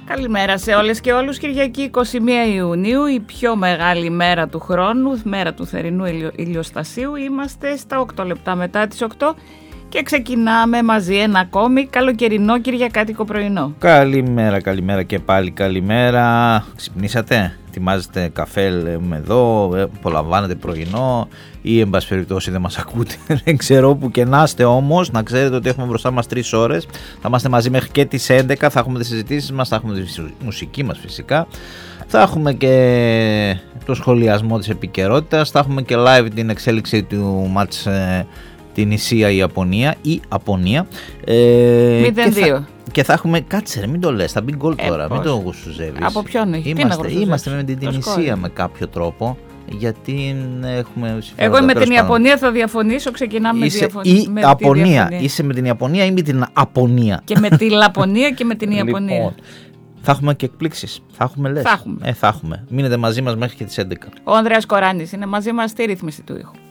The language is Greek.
Καλημέρα σε όλες και όλους. Κυριακή 21 Ιουνίου, η πιο μεγάλη μέρα του χρόνου, μέρα του θερινού ηλιοστασίου. Είμαστε στα 8 λεπτά μετά τις 8 και ξεκινάμε μαζί ένα ακόμη καλοκαιρινό κυριακάτικο πρωινό. Καλημέρα και πάλι καλημέρα. Ξυπνήσατε, ετοιμάζετε καφέ εδώ, απολαμβάνετε πρωινό ή εν πάση περιπτώσει δεν μας ακούτε. Δεν ξέρω που και να είστε, όμως να ξέρετε ότι έχουμε μπροστά μας 3 ώρες. Θα είμαστε μαζί μέχρι και τις 11, θα έχουμε τις συζητήσεις μας, θα έχουμε τη μουσική μας φυσικά. Θα έχουμε και το σχολιασμό της επικαιρότητας, θα έχουμε και live την εξέλιξη του μάτς την Ισία-Ιαπωνία ή Απωνία. 0-2. Και θα έχουμε, κάτσε ρε, μην το λες, θα μπει γκολ τώρα, μην το γουσουζεύεις. Από ποιον έχει, είμαστε με την Ισία με κάποιο τρόπο, γιατί έχουμε... Εγώ με την Ιαπωνία θα διαφωνήσω, ξεκινάμε με την Απωνία. Είσαι με την Ιαπωνία ή με την Απωνία? Και με τη Λαπωνία και με την Ιαπωνία. Λοιπόν, θα έχουμε και εκπλήξεις. Θα έχουμε. Μείνετε μαζί μας μέχρι και τις 11. Ο Ανδρέας Κοράνης είναι μαζί μας στη ρύθμιση του ήχου.